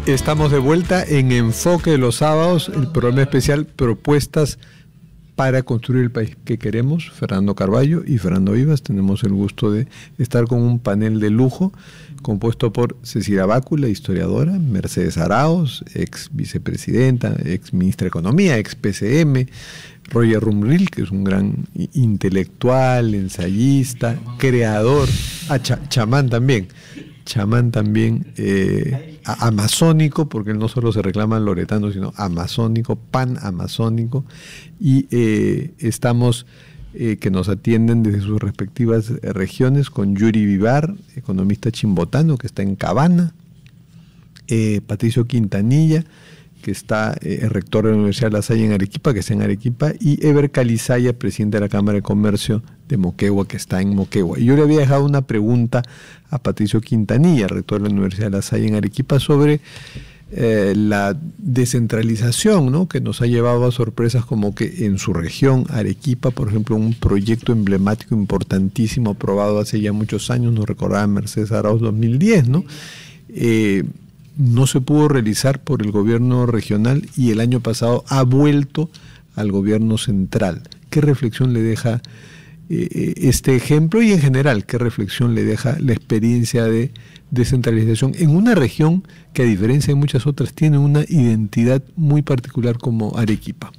Estamos de vuelta en Enfoque de los Sábados, el programa especial Propuestas para construir el país que queremos. Fernando Carballo y Fernando Vivas. Tenemos el gusto de estar con un panel de lujo compuesto por Cecilia Bácula, historiadora, Mercedes Arauz, ex vicepresidenta, ex ministra de Economía, ex PCM, Roger Rumril, que es un gran intelectual, ensayista, creador, chamán también, amazónico, porque él no solo se reclama loretano, sino amazónico, pan-amazónico, y estamos que nos atienden desde sus respectivas regiones con Yuri Vivar, economista chimbotano, que está en Cabana, Patricio Quintanilla, que está rector de la Universidad de La Salle en Arequipa, que está en Arequipa, y Eber Calizaya, presidente de la Cámara de Comercio de Moquegua, que está en Moquegua. Y yo le había dejado una pregunta a Patricio Quintanilla, rector de la Universidad de La Salle en Arequipa, sobre la descentralización, ¿no?, que nos ha llevado a sorpresas como que en su región, Arequipa, por ejemplo, un proyecto emblemático importantísimo aprobado hace ya muchos años, nos recordaba Mercedes Arauz, 2010, ¿no? No se pudo realizar por el gobierno regional y el año pasado ha vuelto al gobierno central. ¿Qué reflexión le deja este ejemplo y en general qué reflexión le deja la experiencia de descentralización en una región que, a diferencia de muchas otras, tiene una identidad muy particular como Arequipa?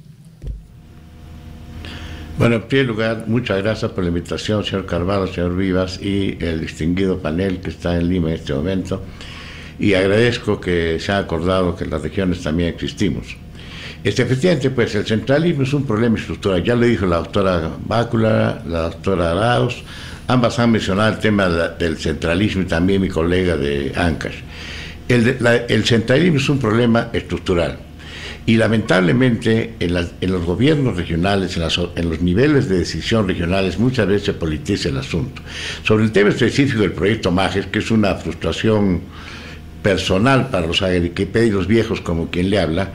Bueno, en primer lugar, muchas gracias por la invitación, señor Carvalho, señor Vivas y el distinguido panel que está en Lima en este momento. Y agradezco que se ha acordado que las regiones también existimos. Efectivamente, pues el centralismo es un problema estructural. Ya lo dijo la doctora Bácula, la doctora Arauz, ambas han mencionado el tema del centralismo y también mi colega de Ancash. El centralismo es un problema estructural. Y lamentablemente en los gobiernos regionales, en los niveles de decisión regionales, muchas veces se politiza el asunto. Sobre el tema específico del proyecto MAGES, que es una frustración personal para los arequipeños viejos, como quien le habla,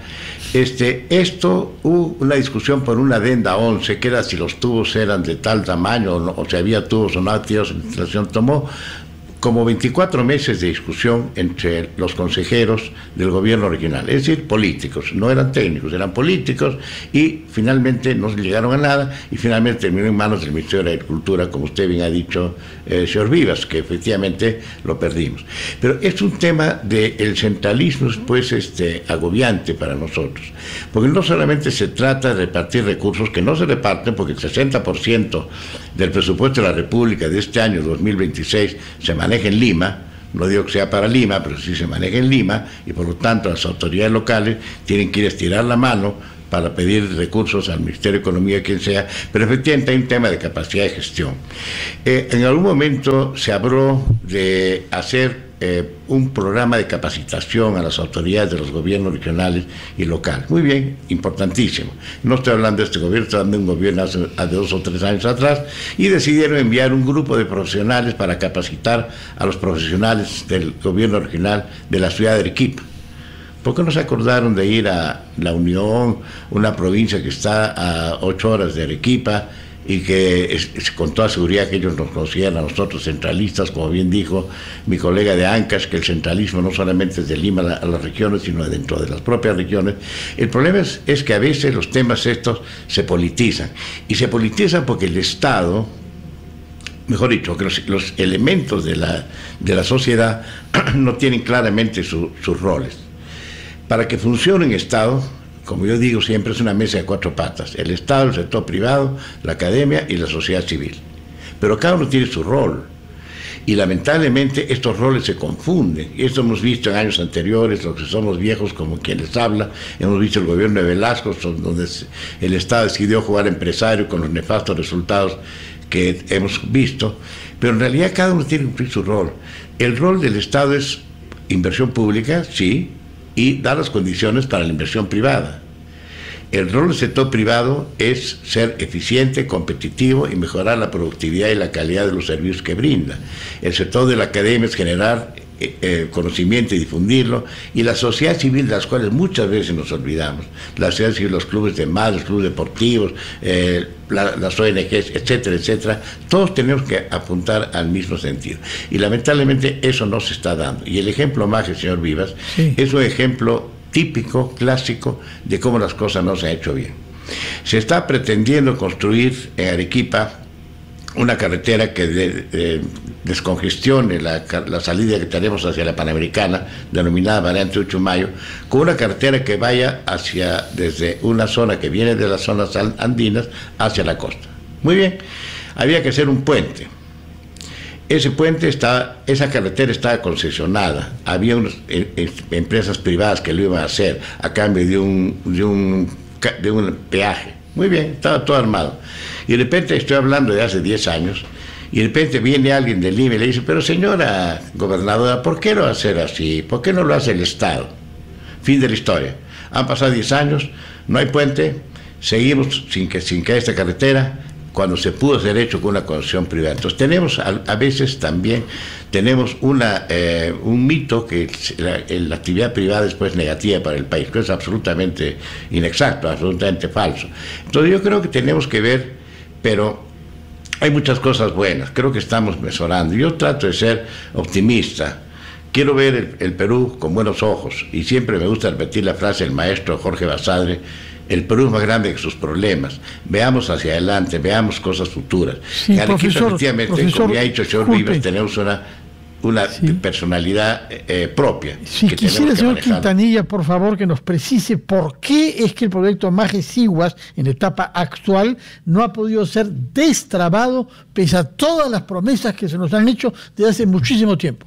esto hubo una discusión por una adenda 11, que era si los tubos eran de tal tamaño o si había tubos o no, la administración tomó como 24 meses de discusión entre los consejeros del gobierno regional, es decir, políticos, no eran técnicos, eran políticos, y finalmente no llegaron a nada, y finalmente terminó en manos del Ministerio de Agricultura, como usted bien ha dicho, señor Vivas, que efectivamente lo perdimos. Pero es un tema del centralismo, pues, agobiante para nosotros, porque no solamente se trata de repartir recursos que no se reparten, porque el 60% del presupuesto de la República de este año 2026 se maneja en Lima. No digo que sea para Lima, pero sí se maneja en Lima, y por lo tanto las autoridades locales tienen que ir a estirar la mano para pedir recursos al Ministerio de Economía, quien sea, pero efectivamente hay un tema de capacidad de gestión. En algún momento se habló de hacer un programa de capacitación a las autoridades de los gobiernos regionales y locales. Muy bien, importantísimo. No estoy hablando de este gobierno, estoy hablando de un gobierno hace 2 o 3 años atrás, y decidieron enviar un grupo de profesionales para capacitar a los profesionales del gobierno regional de la ciudad de Arequipa. ¿Por qué no se acordaron de ir a La Unión, una provincia que está a 8 horas de Arequipa, y que con toda seguridad que ellos nos consideran a nosotros centralistas, como bien dijo mi colega de Ancash, que el centralismo no solamente es de Lima a las regiones, sino dentro de las propias regiones? El problema es que a veces los temas estos se politizan, y se politizan porque el Estado, mejor dicho, que los elementos de la sociedad no tienen claramente sus roles. Para que funcione un Estado, como yo digo siempre, es una mesa de 4 patas: el Estado, el sector privado, la academia y la sociedad civil. Pero cada uno tiene su rol, y lamentablemente estos roles se confunden. Y esto hemos visto en años anteriores, los que somos viejos como quienes hablan, hemos visto el gobierno de Velasco, donde el Estado decidió jugar empresario con los nefastos resultados que hemos visto, pero en realidad cada uno tiene que cumplir su rol. El rol del Estado es inversión pública, sí, y dar las condiciones para la inversión privada. El rol del sector privado es ser eficiente, competitivo y mejorar la productividad y la calidad de los servicios que brinda. El sector de la academia es generar conocimiento y difundirlo, y la sociedad civil de las cuales muchas veces nos olvidamos, la sociedad civil, los clubes de madres, los clubes deportivos, las ONGs, etcétera, etcétera, todos tenemos que apuntar al mismo sentido, y lamentablemente eso no se está dando, y el ejemplo Maje, señor Vivas, sí, es un ejemplo típico, clásico, de cómo las cosas no se han hecho bien. Se está pretendiendo construir en Arequipa una carretera que descongestione la salida que tenemos hacia la Panamericana, denominada variante Uchumayo, con una carretera que vaya desde una zona que viene de las zonas andinas hacia la costa. Muy bien, había que hacer un puente. Ese puente esa carretera estaba concesionada, había unas empresas privadas que lo iban a hacer a cambio de un peaje. Muy bien, estaba todo armado. Y de repente, estoy hablando de hace 10 años, y de repente viene alguien del Lima y le dice, pero señora gobernadora, ¿por qué lo va a hacer así? ¿Por qué no lo hace el Estado? Fin de la historia. Han pasado 10 años, no hay puente, seguimos sin que esta carretera, cuando se pudo hacer hecho con una concesión privada. Entonces tenemos, a veces también, tenemos un mito que la actividad privada es pues negativa para el país, que es absolutamente inexacto, absolutamente falso. Entonces yo creo que tenemos que ver, pero hay muchas cosas buenas, creo que estamos mejorando. Yo trato de ser optimista, quiero ver el Perú con buenos ojos, y siempre me gusta repetir la frase del maestro Jorge Basadre: el Perú es más grande que sus problemas. Veamos hacia adelante, veamos cosas futuras. Sí, en Arequipa, efectivamente, como ya ha dicho el señor Vivas, tenemos una sí, personalidad propia. Sí, que quisiera, que señor manejar. Quintanilla, por favor, que nos precise por qué es que el proyecto Maje Siguas, en etapa actual, no ha podido ser destrabado pese a todas las promesas que se nos han hecho desde hace muchísimo tiempo.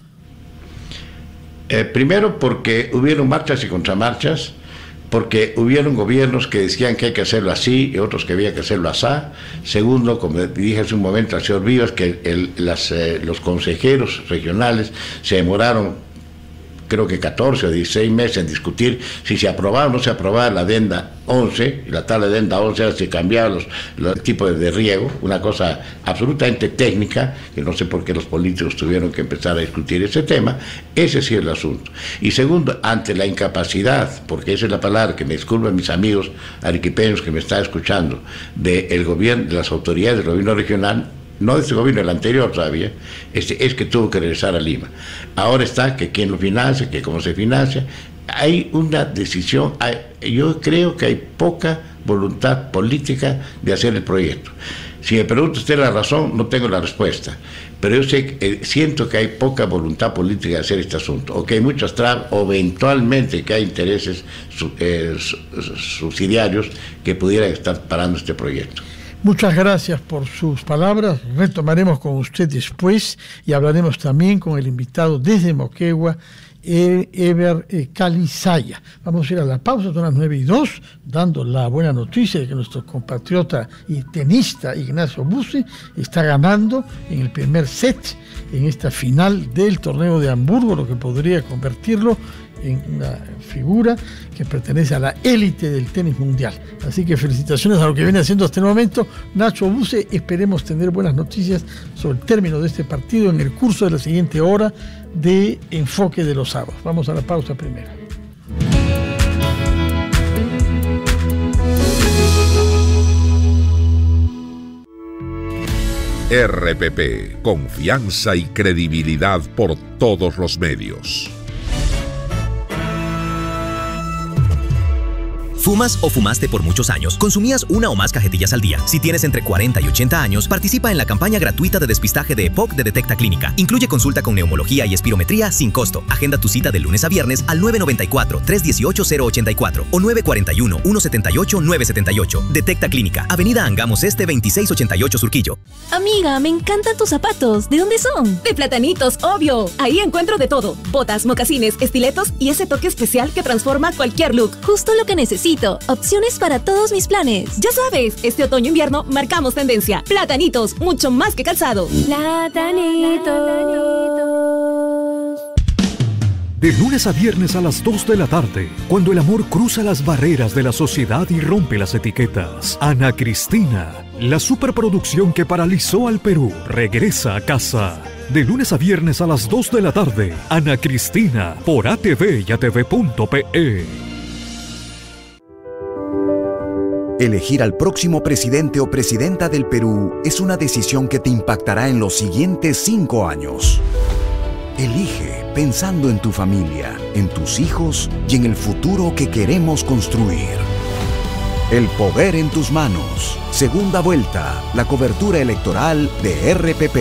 Primero, porque hubieron marchas y contramarchas, porque hubieron gobiernos que decían que hay que hacerlo así y otros que había que hacerlo asá. Segundo, como dije hace un momento al señor Vivas, que los consejeros regionales se demoraron, creo que 14 o 16 meses en discutir si se aprobaba o no se aprobaba la adenda 11, y la tal adenda 11 era si cambiaba los tipos de riego, una cosa absolutamente técnica, que no sé por qué los políticos tuvieron que empezar a discutir ese tema. Ese sí es el asunto. Y segundo, ante la incapacidad, porque esa es la palabra, que me disculpen mis amigos arequipeños que me están escuchando, del gobierno, de las autoridades del gobierno regional, no de este gobierno, el anterior todavía, es que tuvo que regresar a Lima. Ahora está que quién lo financia, que cómo se financia. Hay una decisión, yo creo que hay poca voluntad política de hacer el proyecto. Si me pregunta usted la razón, no tengo la respuesta, pero yo siento que hay poca voluntad política de hacer este asunto, o que hay muchas trabas, o eventualmente que hay intereses subsidiarios que pudieran estar parando este proyecto. Muchas gracias por sus palabras. Retomaremos con usted después y hablaremos también con el invitado desde Moquegua, Eber Calizaya. Vamos a ir a la pausa, son las 9:02, dando la buena noticia de que nuestro compatriota y tenista Ignacio Bussi está ganando en el primer set en esta final del torneo de Hamburgo, lo que podría convertirlo en una figura que pertenece a la élite del tenis mundial. Así que felicitaciones a lo que viene haciendo hasta el momento Nacho Bussi. Esperemos tener buenas noticias sobre el término de este partido en el curso de la siguiente hora de Enfoque de los Sábados. Vamos a la pausa primero. RPP, confianza y credibilidad por todos los medios. ¿Fumas o fumaste por muchos años? ¿Consumías una o más cajetillas al día? Si tienes entre 40 y 80 años, participa en la campaña gratuita de despistaje de EPOC de Detecta Clínica. Incluye consulta con neumología y espirometría sin costo. Agenda tu cita de lunes a viernes al 994-318-084 o 941-178-978. Detecta Clínica, Avenida Angamos Este 2688 Surquillo. Amiga, me encantan tus zapatos. ¿De dónde son? De Platanitos, obvio. Ahí encuentro de todo. Botas, mocasines, estiletos y ese toque especial que transforma cualquier look. Justo lo que necesito. Opciones para todos mis planes. Ya sabes, este otoño-invierno marcamos tendencia. Platanitos, mucho más que calzado. Platanitos. De lunes a viernes a las 2 de la tarde, cuando el amor cruza las barreras de la sociedad y rompe las etiquetas. Ana Cristina La superproducción que paralizó al Perú regresa a casa. De lunes a viernes a las 2 de la tarde. Ana Cristina por ATV y ATV.pe. Elegir al próximo presidente o presidenta del Perú es una decisión que te impactará en los siguientes 5 años. Elige pensando en tu familia, en tus hijos y en el futuro que queremos construir. El poder en tus manos. Segunda vuelta. La cobertura electoral de RPP.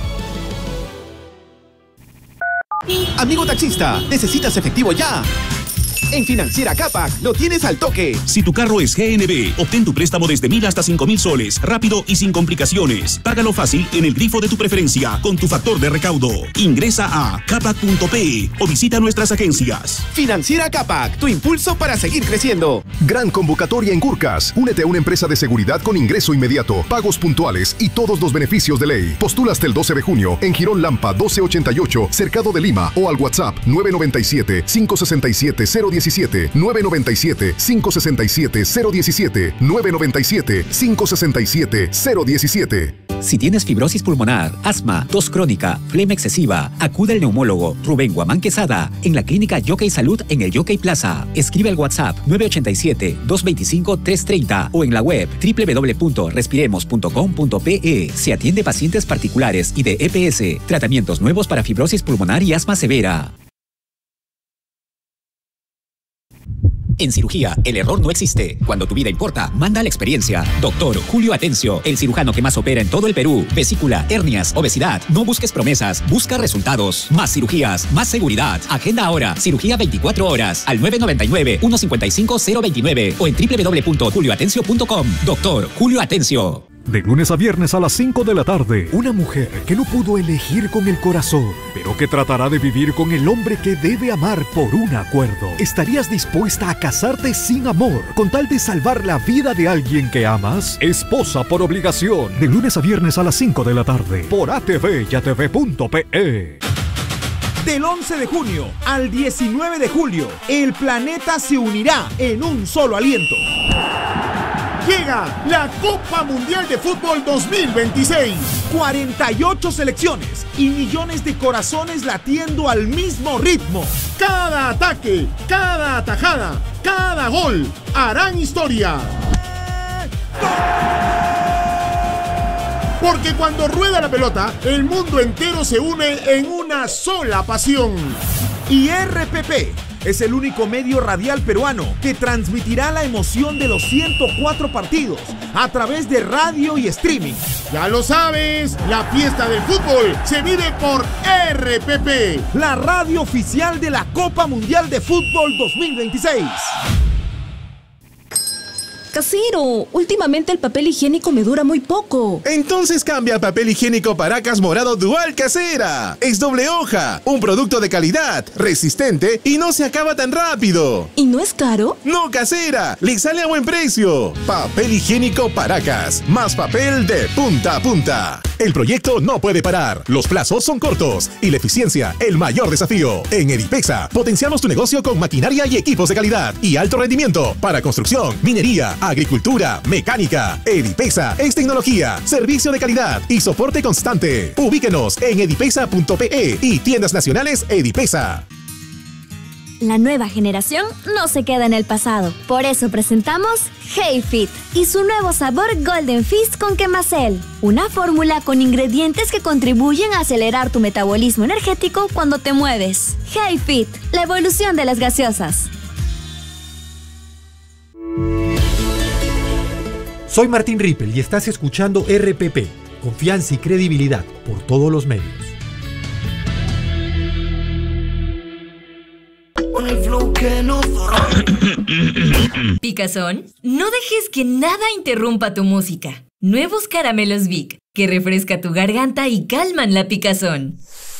Amigo taxista, ¿necesitas efectivo ya? En Financiera Capac lo tienes al toque. Si tu carro es GNB, obtén tu préstamo desde 1.000 hasta 5.000 soles, rápido y sin complicaciones. Págalo fácil en el grifo de tu preferencia con tu factor de recaudo. Ingresa a capac.pe o visita nuestras agencias. Financiera Capac, tu impulso para seguir creciendo. Gran convocatoria en Curcas. Únete a una empresa de seguridad con ingreso inmediato, pagos puntuales y todos los beneficios de ley. Postula hasta el 12 de junio en Girón Lampa 1288, Cercado de Lima, o al WhatsApp 997-567-017. 997-567-017, 997-567-017. Si tienes fibrosis pulmonar, asma, tos crónica, flema excesiva, acude al neumólogo Rubén Guamán Quesada en la clínica Yockey Salud en el Yockey Plaza. Escribe al WhatsApp 987-225-330 o en la web www.respiremos.com.pe. Se atiende pacientes particulares y de EPS. Tratamientos nuevos para fibrosis pulmonar y asma severa. En cirugía, el error no existe. Cuando tu vida importa, manda la experiencia. Doctor Julio Atencio, el cirujano que más opera en todo el Perú. Vesícula, hernias, obesidad. No busques promesas, busca resultados. Más cirugías, más seguridad. Agenda ahora. Cirugía 24 horas al 999-155-029 o en www.julioatencio.com. Doctor Julio Atencio. De lunes a viernes a las 5 de la tarde, una mujer que no pudo elegir con el corazón, pero que tratará de vivir con el hombre que debe amar por un acuerdo. ¿Estarías dispuesta a casarte sin amor con tal de salvar la vida de alguien que amas? Esposa por obligación. De lunes a viernes a las 5 de la tarde, por ATV y ATV.pe. Del 11 de junio al 19 de julio, el planeta se unirá en un solo aliento. Llega la Copa Mundial de Fútbol 2026. 48 selecciones y millones de corazones latiendo al mismo ritmo. Cada ataque, cada atajada, cada gol harán historia. Porque cuando rueda la pelota, el mundo entero se une en una sola pasión. Y RPP es el único medio radial peruano que transmitirá la emoción de los 104 partidos a través de radio y streaming. Ya lo sabes, la fiesta del fútbol se vive por RPP, la radio oficial de la Copa Mundial de Fútbol 2026. Casero, últimamente el papel higiénico me dura muy poco. Entonces cambia a papel higiénico Paracas Morado Dual Casera. Es doble hoja, un producto de calidad, resistente y no se acaba tan rápido. ¿Y no es caro? No, Casera, le sale a buen precio. Papel higiénico Paracas, más papel de punta a punta. El proyecto no puede parar, los plazos son cortos y la eficiencia el mayor desafío. En Edipexa potenciamos tu negocio con maquinaria y equipos de calidad y alto rendimiento para construcción, minería, agricultura, mecánica. Edipexa es tecnología, servicio de calidad y soporte constante. Ubíquenos en edipexa.pe y tiendas nacionales Edipexa. La nueva generación no se queda en el pasado. Por eso presentamos HeyFit y su nuevo sabor Golden Fizz con Quemacel. Una fórmula con ingredientes que contribuyen a acelerar tu metabolismo energético cuando te mueves. HeyFit, la evolución de las gaseosas. Soy Martín Rippel y estás escuchando RPP, confianza y credibilidad por todos los medios. Picazón, no dejes que nada interrumpa tu música. Nuevos caramelos Vic, que refresca tu garganta y calman la picazón.